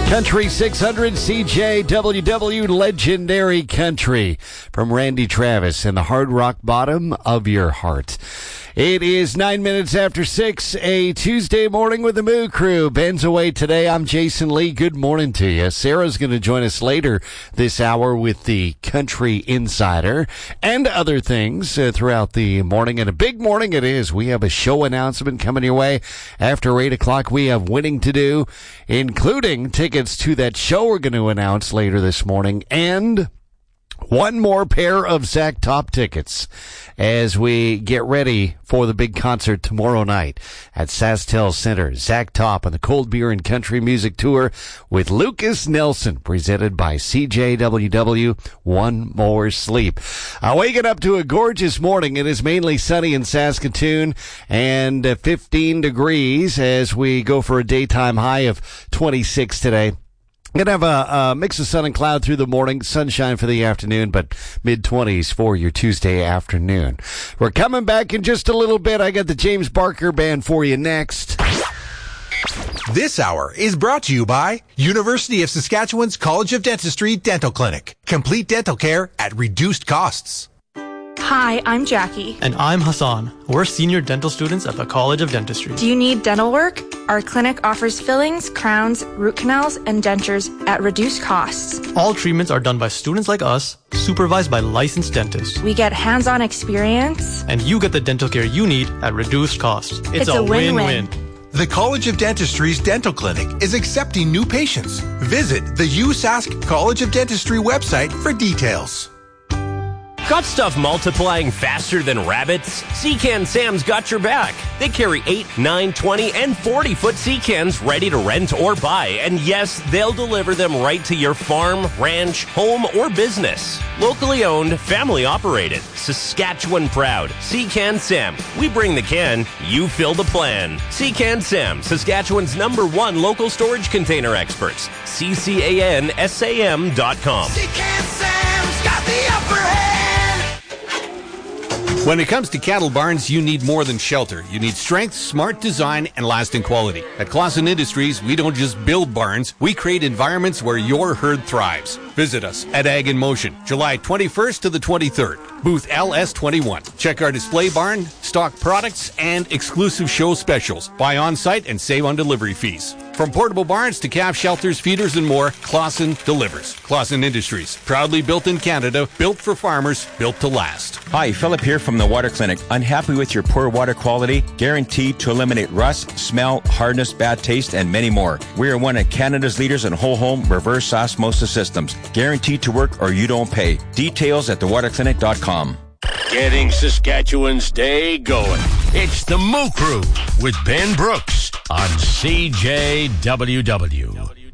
Country 600 CJWW Legendary Country from Randy Travis and the hard rock bottom of your heart. It is 9 minutes after 6, a Tuesday morning with the Moo Crew. Ben's away today. I'm Jason Lee. Good morning to you. Sarah's going to join us later this hour with the Country Insider and other things throughout the morning. And a big morning it is. We have a show announcement coming your way. After 8 o'clock, we have winning to do, including tickets to that show we're going to announce later this morning, and one more pair of Zach Top tickets as we get ready for the big concert tomorrow night at SaskTel Center. Zach Top on the Cold Beer and Country Music Tour with Lucas Nelson, presented by CJWW. One More Sleep. Waking up to a gorgeous morning. It is mainly sunny in Saskatoon and 15 degrees as we go for a daytime high of 26 today. Going to have a mix of sun and cloud through the morning, sunshine for the afternoon, but mid-20s for your Tuesday afternoon. We're coming back in just a little bit. I got the James Barker Band for you next. This hour is brought to you by University of Saskatchewan's College of Dentistry Dental Clinic. Complete dental care at reduced costs. Hi, I'm Jackie. And I'm Hassan. We're senior dental students at the College of Dentistry. Do you need dental work? Our clinic offers fillings, crowns, root canals, and dentures at reduced costs. All treatments are done by students like us, supervised by licensed dentists. We get hands-on experience. And you get the dental care you need at reduced costs. It's a win-win. The College of Dentistry's Dental Clinic is accepting new patients. Visit the USask College of Dentistry website for details. Got stuff multiplying faster than rabbits? Seacan Sam's got your back. They carry 8, 9, 20, and 40-foot Seacans ready to rent or buy. And yes, they'll deliver them right to your farm, ranch, home, or business. Locally owned, family operated, Saskatchewan proud. Seacan Sam. We bring the can, you fill the plan. Seacan Sam, Saskatchewan's #1 local storage container experts. CCANSAM.com. Seacan Sam's got the upper hand. When it comes to cattle barns, you need more than shelter. You need strength, smart design, and lasting quality. At Clausen Industries, we don't just build barns, we create environments where your herd thrives. Visit us at Ag in Motion, July 21st to the 23rd, booth LS21. Check our display barn, stock products, and exclusive show specials. Buy on-site and save on delivery fees. From portable barns to calf shelters, feeders, and more, Clausen delivers. Clausen Industries, proudly built in Canada, built for farmers, built to last. Hi, Philip here from the Water Clinic. Unhappy with your poor water quality? Guaranteed to eliminate rust, smell, hardness, bad taste, and many more. We are one of Canada's leaders in whole home reverse osmosis systems. Guaranteed to work or you don't pay. Details at thewaterclinic.com. Getting Saskatchewan's day going. It's the Moo Crew with Ben Brooks on CJWW.